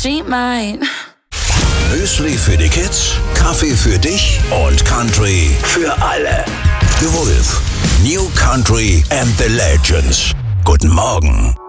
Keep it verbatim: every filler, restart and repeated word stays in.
she might. Müsli für die Kids, Kaffee für dich und Country für alle. The Wolf, New Country and the Legends. Guten Morgen.